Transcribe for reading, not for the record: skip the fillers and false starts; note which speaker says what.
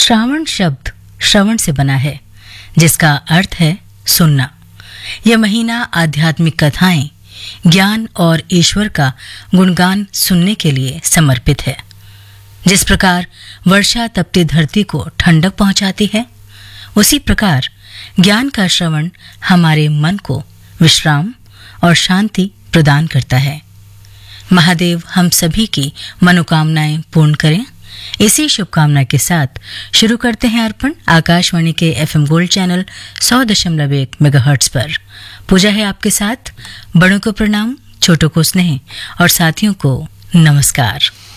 Speaker 1: श्रावण शब्द श्रवण से बना है, जिसका अर्थ है सुनना। यह महीना आध्यात्मिक कथाएं, ज्ञान और ईश्वर का गुणगान सुनने के लिए समर्पित है। जिस प्रकार वर्षा तपती धरती को ठंडक पहुंचाती है, उसी प्रकार ज्ञान का श्रवण हमारे मन को विश्राम और शांति प्रदान करता है। महादेव हम सभी की मनोकामनाएं पूर्ण करें। इसी शुभकामना के साथ शुरू करते हैं अर्पण आकाशवाणी के एफएम गोल्ड चैनल 100.1 मेगाहर्ट्ज पर। पूजा है आपके साथ। बड़ों को प्रणाम, छोटों को स्नेह और साथियों को नमस्कार।